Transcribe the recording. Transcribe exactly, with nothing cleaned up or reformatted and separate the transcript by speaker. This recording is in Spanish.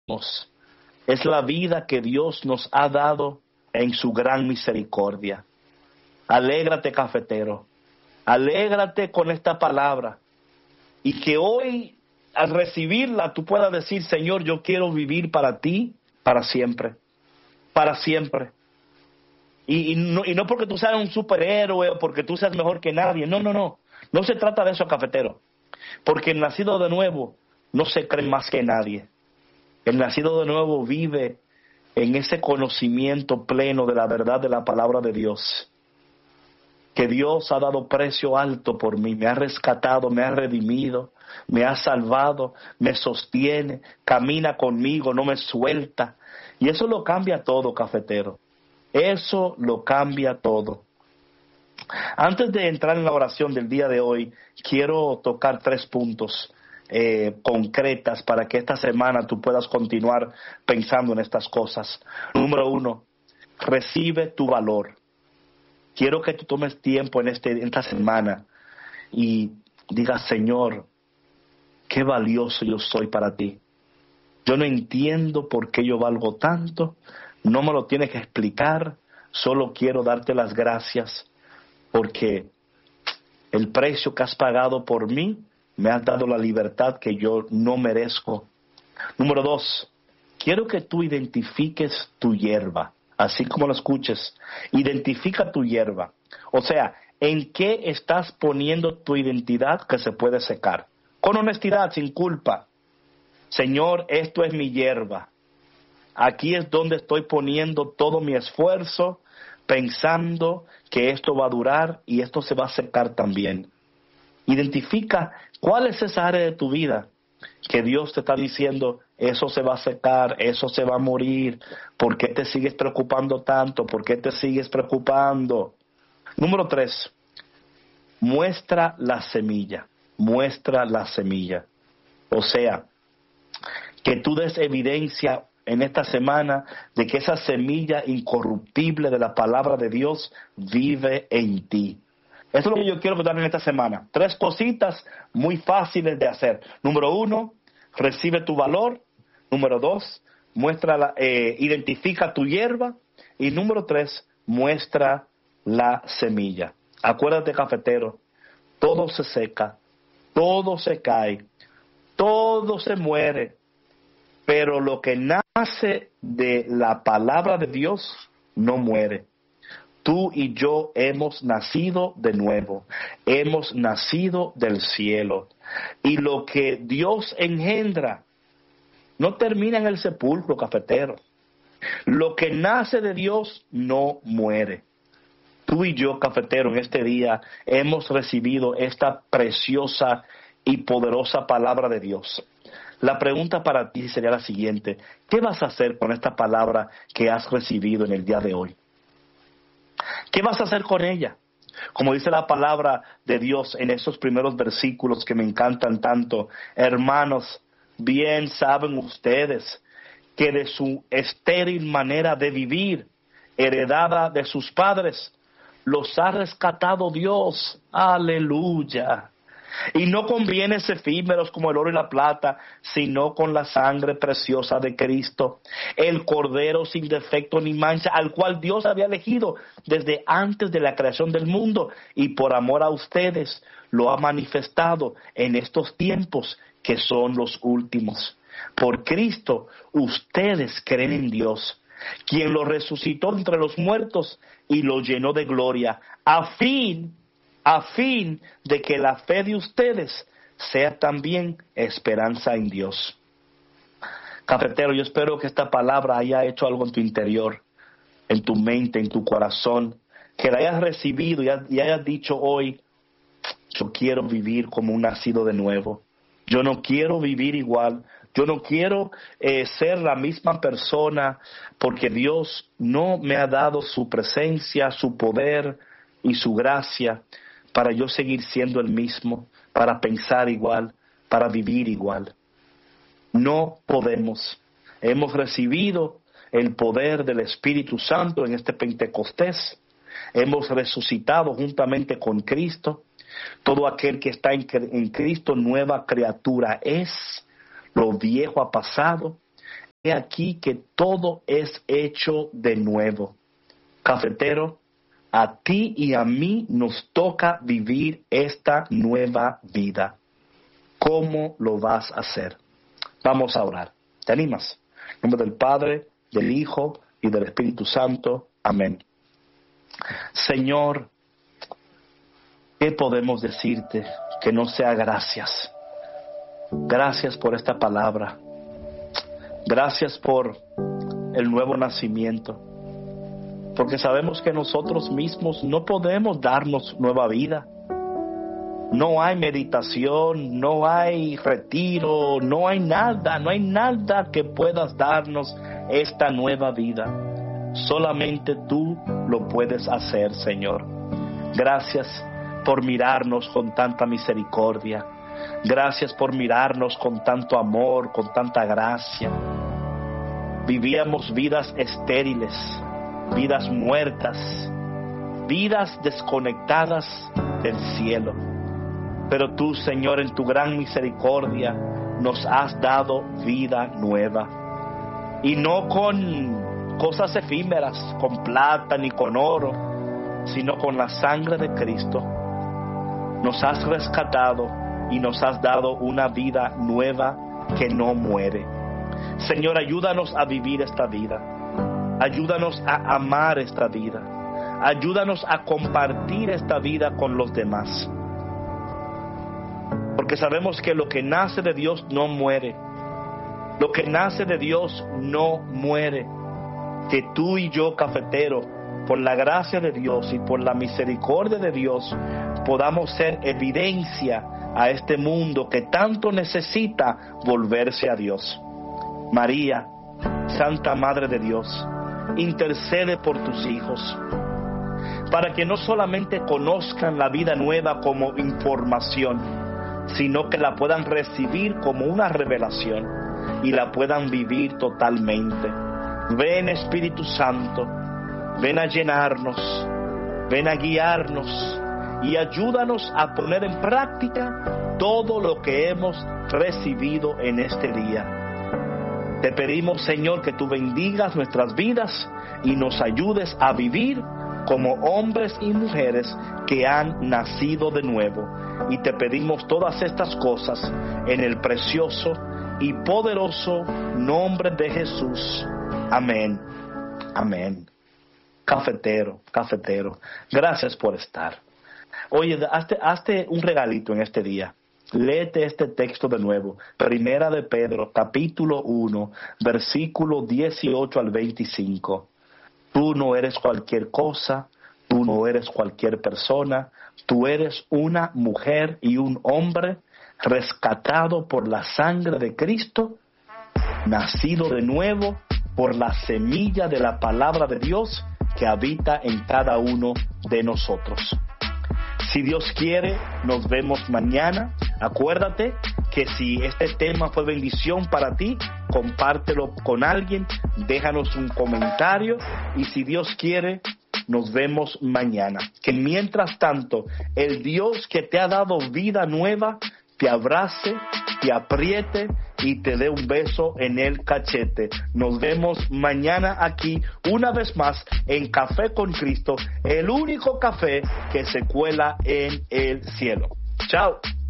Speaker 1: es la vida que Dios nos ha dado en su gran misericordia. Alégrate, cafetero. Alégrate con esta palabra. Y que hoy, al recibirla, tú puedas decir: Señor, yo quiero vivir para ti, para siempre. Para siempre. Y, y, no, y no porque tú seas un superhéroe o porque tú seas mejor que nadie. No, no, no. No se trata de eso, cafetero. Porque el nacido de nuevo no se cree más que nadie. El nacido de nuevo vive en ese conocimiento pleno de la verdad de la palabra de Dios. Que Dios ha dado precio alto por mí, me ha rescatado, me ha redimido, me ha salvado, me sostiene, camina conmigo, no me suelta. Y eso lo cambia todo, cafetero. Eso lo cambia todo. Antes de entrar en la oración del día de hoy, quiero tocar tres puntos eh, concretas para que esta semana tú puedas continuar pensando en estas cosas. Número uno, recibe tu valor. Quiero que tú tomes tiempo en, este, en esta semana y digas: Señor, qué valioso yo soy para ti. Yo no entiendo por qué yo valgo tanto, no me lo tienes que explicar, solo quiero darte las gracias porque el precio que has pagado por mí me has dado la libertad que yo no merezco. Número dos, quiero que tú identifiques tu hierba. Así como lo escuches, identifica tu hierba. O sea, ¿en qué estás poniendo tu identidad que se puede secar? Con honestidad, sin culpa. Señor, esto es mi hierba. Aquí es donde estoy poniendo todo mi esfuerzo, pensando que esto va a durar y esto se va a secar también. Identifica cuál es esa área de tu vida que Dios te está diciendo: eso se va a secar, eso se va a morir. ¿Por qué te sigues preocupando tanto? ¿Por qué te sigues preocupando? Número tres, muestra la semilla, muestra la semilla. O sea, que tú des evidencia en esta semana de que esa semilla incorruptible de la palabra de Dios vive en ti. Eso es lo que yo quiero que hagan en esta semana. Tres cositas muy fáciles de hacer. Número uno, recibe tu valor. Número dos, muestra la, eh, identifica tu hierba. Y número tres, muestra la semilla. Acuérdate, cafetero, todo se seca, todo se cae, todo se muere. Pero lo que nace de la palabra de Dios no muere. Tú y yo hemos nacido de nuevo, hemos nacido del cielo. Y lo que Dios engendra no termina en el sepulcro, cafetero. Lo que nace de Dios no muere. Tú y yo, cafetero, en este día hemos recibido esta preciosa y poderosa palabra de Dios. La pregunta para ti sería la siguiente: ¿qué vas a hacer con esta palabra que has recibido en el día de hoy? ¿Qué vas a hacer con ella? Como dice la palabra de Dios en esos primeros versículos que me encantan tanto: hermanos, bien saben ustedes que de su estéril manera de vivir, heredada de sus padres, los ha rescatado Dios. Aleluya. Y no con bienes efímeros como el oro y la plata, sino con la sangre preciosa de Cristo, el Cordero sin defecto ni mancha, al cual Dios había elegido desde antes de la creación del mundo, y por amor a ustedes lo ha manifestado en estos tiempos que son los últimos. Por Cristo ustedes creen en Dios, quien lo resucitó entre los muertos y lo llenó de gloria, a fin a fin de que la fe de ustedes sea también esperanza en Dios. Cafetero, yo espero que esta palabra haya hecho algo en tu interior, en tu mente, en tu corazón, que la hayas recibido y hayas dicho hoy: yo quiero vivir como un nacido de nuevo. Yo no quiero vivir igual. Yo no quiero eh, ser la misma persona, porque Dios no me ha dado su presencia, su poder y su gracia para yo seguir siendo el mismo, para pensar igual, para vivir igual. No podemos. Hemos recibido el poder del Espíritu Santo en este Pentecostés. Hemos resucitado juntamente con Cristo. Todo aquel que está en, en Cristo, nueva criatura es. Lo viejo ha pasado. he aquí que todo es hecho de nuevo. Cafetero, a ti y a mí nos toca vivir esta nueva vida. ¿Cómo lo vas a hacer? Vamos a orar. ¿Te animas? En nombre del Padre, del Hijo y del Espíritu Santo. Amén. Señor, ¿qué podemos decirte que no sea gracias? Gracias por esta palabra. Gracias por el nuevo nacimiento. Porque sabemos que nosotros mismos no podemos darnos nueva vida. No hay meditación, no hay retiro, no hay nada, no hay nada que puedas darnos esta nueva vida. Solamente tú lo puedes hacer, Señor. Gracias por mirarnos con tanta misericordia. Gracias por mirarnos con tanto amor, con tanta gracia. Vivíamos vidas estériles, vidas muertas, vidas desconectadas del cielo. Pero tú, Señor, en tu gran misericordia, nos has dado vida nueva. Y no con cosas efímeras, con plata ni con oro, sino con la sangre de Cristo. Nos has rescatado y nos has dado una vida nueva que no muere. Señor, ayúdanos a vivir esta vida. Ayúdanos a amar esta vida. Ayúdanos a compartir esta vida con los demás. Porque sabemos que lo que nace de Dios no muere. Lo que nace de Dios no muere. Que tú y yo, cafetero, por la gracia de Dios y por la misericordia de Dios, podamos ser evidencia a este mundo que tanto necesita volverse a Dios. María, Santa Madre de Dios, intercede por tus hijos, para que no solamente conozcan la vida nueva como información, sino que la puedan recibir como una revelación y la puedan vivir totalmente. Ven, Espíritu Santo, ven a llenarnos, ven a guiarnos y ayúdanos a poner en práctica todo lo que hemos recibido en este día. Te pedimos, Señor, que tú bendigas nuestras vidas y nos ayudes a vivir como hombres y mujeres que han nacido de nuevo. Y te pedimos todas estas cosas en el precioso y poderoso nombre de Jesús. Amén. Amén. Cafetero, cafetero, gracias por estar. Oye, hazte, hazte un regalito en este día. Léete este texto de nuevo. Primera de Pedro, capítulo uno, versículo dieciocho al veinticinco. Tú no eres cualquier cosa, tú no eres cualquier persona, tú eres una mujer y un hombre rescatado por la sangre de Cristo, nacido de nuevo por la semilla de la palabra de Dios que habita en cada uno de nosotros. Si Dios quiere, nos vemos mañana. Acuérdate que si este tema fue bendición para ti, compártelo con alguien, déjanos un comentario y si Dios quiere, nos vemos mañana. Que mientras tanto, el Dios que te ha dado vida nueva, te abrace, te apriete y te dé un beso en el cachete. Nos vemos mañana aquí, una vez más, en Café con Cristo, el único café que se cuela en el cielo. Chao.